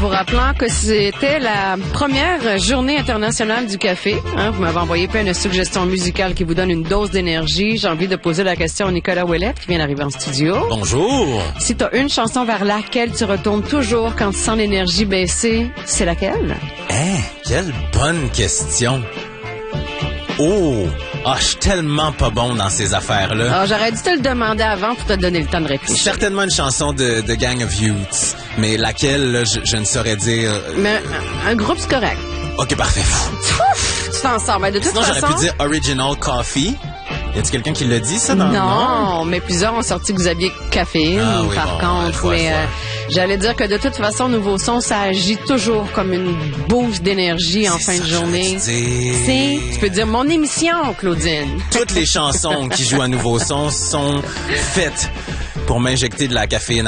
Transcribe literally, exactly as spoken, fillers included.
vous rappelant que c'était la première journée internationale du café. Hein, vous m'avez envoyé plein de suggestions musicales qui vous donnent une dose d'énergie. J'ai envie de poser la question à Nicolas Ouellette qui vient d'arriver en studio. Bonjour. Si tu as une chanson vers laquelle tu retournes toujours quand tu sens l'énergie baisser, c'est laquelle? Hein, quelle bonne question. Oh, ah, je suis tellement pas bon dans ces affaires-là. Ah, j'aurais dû te le demander avant pour te donner le temps de réfléchir. Certainement une chanson de, de Gang of Youths, mais laquelle, là, je, je ne saurais dire. Mais un, un groupe, c'est correct. Ok, parfait. Ouf, tu t'en sors. Mais de toute Sinon, façon... j'aurais pu dire Original Coffee. Y a-t-il quelqu'un qui l'a dit, ça? Dans... Non, non, mais plusieurs ont sorti Xavier Caféine, ah, oui, par bon, contre. ouais, mais ouais. euh, j'allais dire que de toute façon, Nouveau Son, ça agit toujours comme une boost d'énergie en fin de journée. C'est, tu peux dire mon émission, Claudine. Toutes les chansons qui jouent à Nouveau Son sont faites pour m'injecter de la caféine